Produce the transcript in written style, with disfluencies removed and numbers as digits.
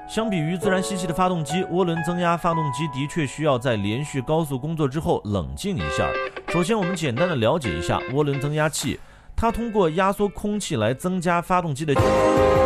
相比于自然吸气的发动机，涡轮增压发动机的确需要在连续高速工作之后冷静一下。首先我们简单的了解一下涡轮增压器，它通过压缩空气来增加发动机的